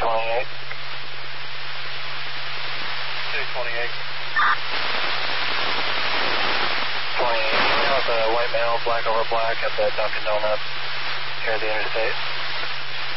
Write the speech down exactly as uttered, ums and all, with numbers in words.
twenty-eight. two twenty-eight. twenty-eight, you know the white male, black over black at the Dunkin' Donuts here at the interstate.